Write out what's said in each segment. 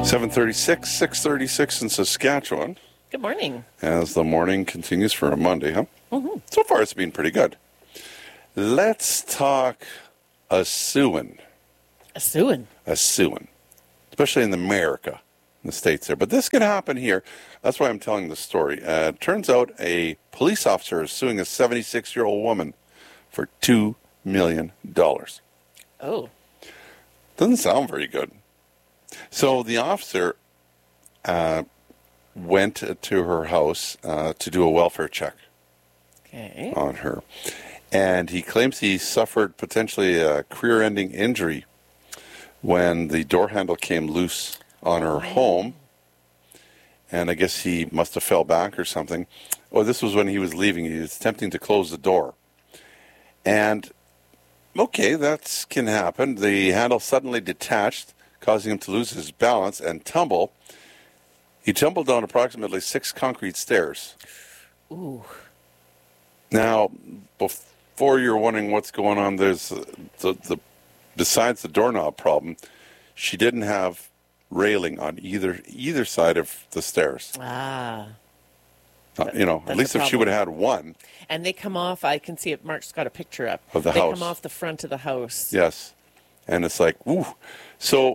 7:36, 6:36 in Saskatchewan. Good morning. As the morning continues for a Monday, huh? Mm-hmm. So far, it's been pretty good. Let's talk a suing. A suing. A suing. Especially in America, in the States there. But this could happen here. That's why I'm telling the story. It turns out a police officer is suing a 76-year-old woman for $2 million. Oh. Doesn't sound very good. So the officer went to her house to do a welfare check on her. And he claims he suffered potentially a career-ending injury when the door handle came loose on her home. And I guess he must have fell back or something. Well, this was when he was leaving. He was attempting to close the door. And, okay, that can happen. The handle suddenly detached, causing him to lose his balance and tumble. He tumbled down approximately 6 concrete stairs. Ooh. Now, before you're wondering what's going on, there's the besides the doorknob problem, she didn't have railing on either side of the stairs. Ah. At least if she would have had one. And they come off, I can see it, Mark's got a picture up. Of the they house. They come off the front of the house. Yes. And it's like, woo. So,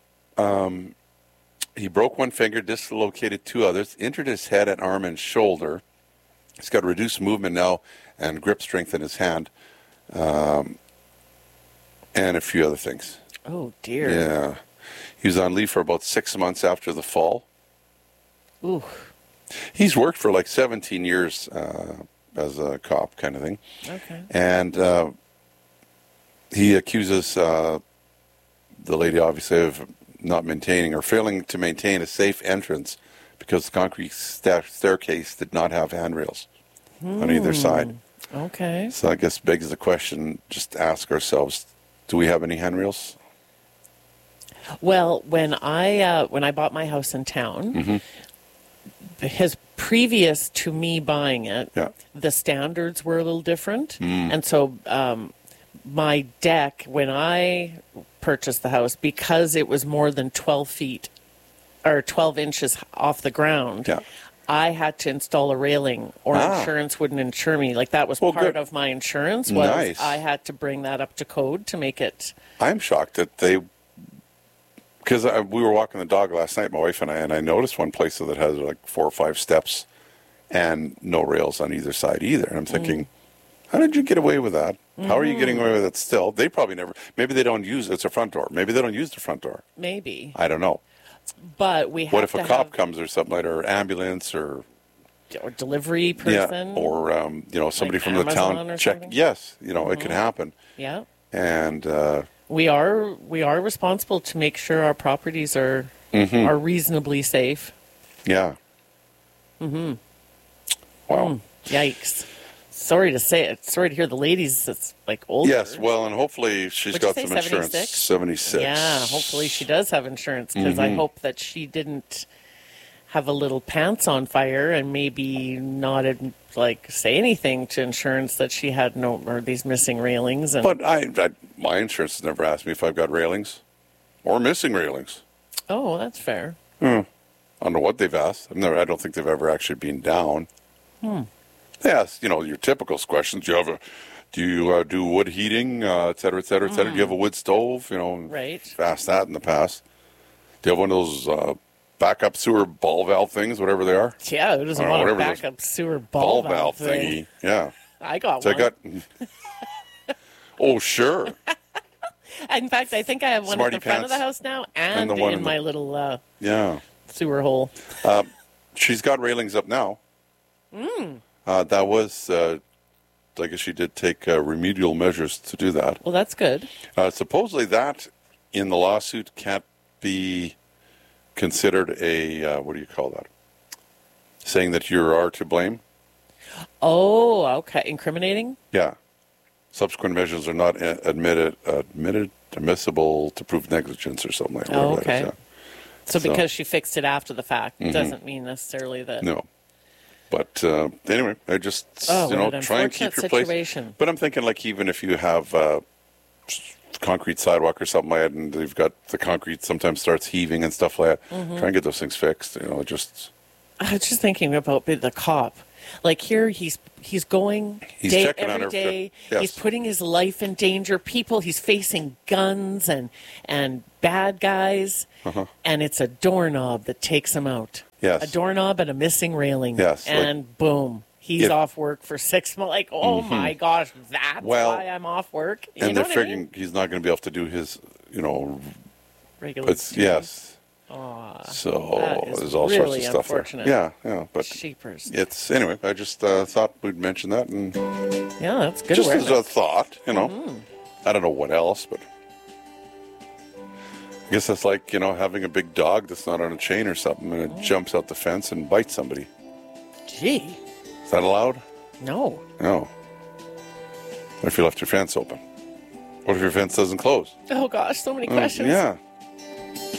he broke one finger, dislocated 2 others, injured his head and arm and shoulder. He's got reduced movement now and grip strength in his hand, and a few other things. Oh, dear. Yeah. He was on leave for about 6 months after the fall. Ooh. He's worked for like 17 years as a cop kind of thing. Okay. And he accuses the lady, obviously, of not maintaining or failing to maintain a safe entrance because the concrete staircase did not have handrails on either side. Okay. So I guess begs the question, just ask ourselves, do we have any handrails? Well, when I bought my house in town, his previous to me buying it, the standards were a little different. And so my deck, when I purchased the house, because it was more than 12 feet or 12 inches off the ground, I had to install a railing or insurance wouldn't insure me. Like that was part of my insurance was I had to bring that up to code to make it. I'm shocked that because we were walking the dog last night, my wife and I noticed one place that has like 4 or 5 steps and no rails on either side either. And I'm thinking, how did you get away with that? How are you getting away with it still? They probably never, maybe they don't use, it's a front door. Maybe they don't use the front door. Maybe. I don't know. But we have what if a cop comes or something like that, or ambulance or delivery person? Or somebody like from Amazon the town check. Yes, it could happen. Yeah. And we are responsible to make sure our properties are reasonably safe. Yeah. Wow. Yikes. Sorry to say it. Sorry to hear the ladies that's like older. Yes, well, and hopefully she's got some insurance. 76. Yeah, hopefully she does have insurance because I hope that she didn't have a little pants on fire and maybe not say anything to insurance that she had or these missing railings. And... But my insurance has never asked me if I've got railings or missing railings. Oh, that's fair. I don't know what they've asked. I don't think they've ever actually been down. Yes, your typical questions. Do you do wood heating, et cetera, et cetera, et cetera? Do you have a wood stove? Right. I've asked that in the past. Do you have one of those backup sewer ball valve things, whatever they are? Yeah, who doesn't want a backup sewer ball valve thingy? Yeah. I got one. Oh, sure. In fact, I think I have one Smarty at the front of the pants. house now and the one in my little sewer hole. She's got railings up now. That was, I guess she did take remedial measures to do that. Well, that's good. Supposedly that in the lawsuit can't be considered a, what do you call that? Saying that you are to blame? Oh, okay. Incriminating? Yeah. Subsequent measures are not admissible to prove negligence or something like that. Oh, okay. That is, So because she fixed it after the fact doesn't mean necessarily that... No. But anyway, I just, what an try and keep your situation. place. But I'm thinking, even if you have concrete sidewalk or something like that, and they've got the concrete sometimes starts heaving and stuff like that. Try and get those things fixed. You know, just. I was just thinking about the cop. Like here, he's going every day. Yes. He's putting his life in danger. He's facing guns and bad guys, and it's a doorknob that takes him out. Yes, a doorknob and a missing railing. Yes, and boom, he's off work for 6 months. Like, oh my gosh, that's why I'm off work. And they're figuring he's not going to be able to do his, regular. Yes. Aww, so there's all sorts of stuff there. Yeah, but Sheepers. It's anyway. I just thought we'd mention that, and yeah, that's good. Just awareness. as a thought, I don't know what else, but I guess that's like having a big dog that's not on a chain or something, and it jumps out the fence and bites somebody. Gee, is that allowed? No. What if you left your fence open? What if your fence doesn't close? Oh gosh, so many questions. Yeah.